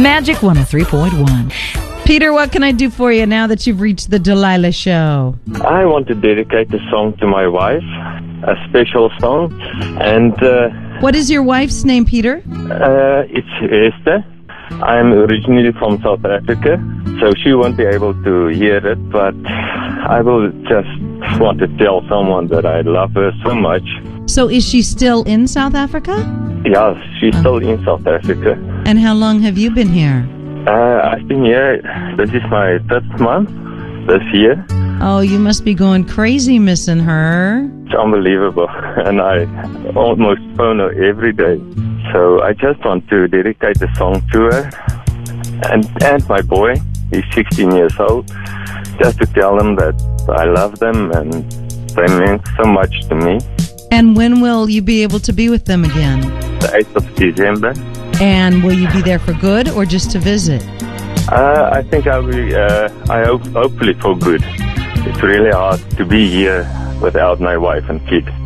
Magic 103.1. Peter, what can I do for you now that you've reached the Delilah Show? I want to dedicate the song to my wife, a special song. And what is your wife's name, Peter? it's Esther. I'm originally from South Africa, so she won't be able to hear it, but I will just want to tell someone that I love her so much. So is she still in South Africa? Yes, she's still in South Africa. And how long have you been here? I've been here, this is my 5th month this year. Oh, you must be going crazy missing her. It's unbelievable, and I almost phone her every day. So I just want to dedicate the song to her and my boy. He's 16 years old. Just to tell them that I love them and they mean so much to me. And when will you be able to be with them again? The 8th of December. And will you be there for good or just to visit? I think I'll be, I hope, hopefully for good. It's really hard to be here without my wife and kid.